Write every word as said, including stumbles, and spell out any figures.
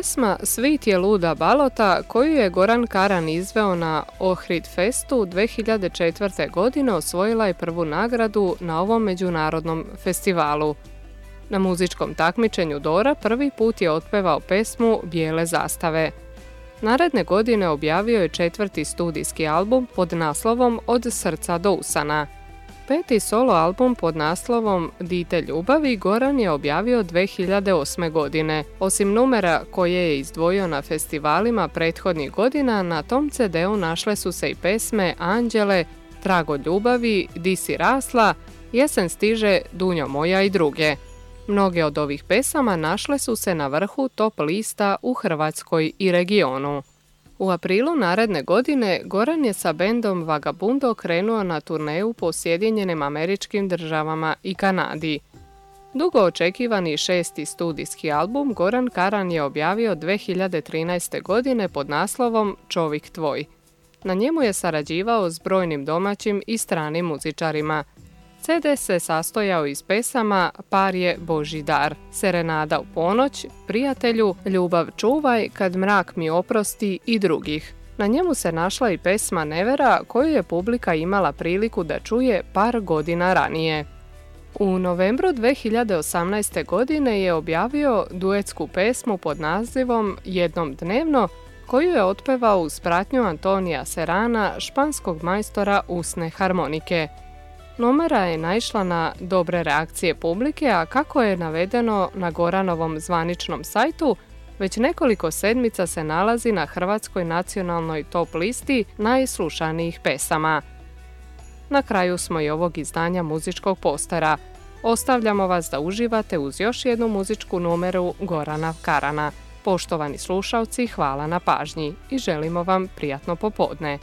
Pjesma Svit je luda balota koju je Goran Karan izveo na Ohrid Festu dvije hiljade četvrte. godine osvojila je prvu nagradu na ovom međunarodnom festivalu. Na muzičkom takmičenju Dora prvi put je otpevao pesmu Bijele zastave. Naredne godine objavio je četvrti studijski album pod naslovom Od srca do usana. Peti solo album pod naslovom Dite ljubavi Goran je objavio dvije hiljade osme. godine. Osim numera koje je izdvojio na festivalima prethodnih godina, na tom ce deu našle su se i pesme Anđele, Trago ljubavi, Di si rasla, Jesen stiže, Dunjo moja i druge. Mnoge od ovih pesama našle su se na vrhu top lista u Hrvatskoj i regionu. U aprilu naredne godine Goran je sa bendom Vagabundo krenuo na turneju po Sjedinjenim Američkim Državama i Kanadi. Dugo očekivani šesti studijski album Goran Karan je objavio dvije hiljade trinaeste. godine pod naslovom Čovik tvoj. Na njemu je sarađivao s brojnim domaćim i stranim muzičarima. ce de se sastojao iz pesama Par je Božji dar, Serenada u ponoć, Prijatelju, Ljubav čuvaj, Kad mrak mi oprosti i drugih. Na njemu se našla i pesma Nevera koju je publika imala priliku da čuje par godina ranije. U novembru dvije hiljade osamnaeste. godine je objavio duetsku pesmu pod nazivom Jednom dnevno koju je otpevao uz pratnju Antonija Serana, španskog majstora usne harmonike. Numera je naišla na dobre reakcije publike, a kako je navedeno na Goranovom zvaničnom sajtu, već nekoliko sedmica se nalazi na hrvatskoj nacionalnoj top listi najslušanijih pesama. Na kraju smo i ovog izdanja muzičkog postera. Ostavljamo vas da uživate uz još jednu muzičku numeru Gorana Karana. Poštovani slušalci, hvala na pažnji i želimo vam prijatno popodne.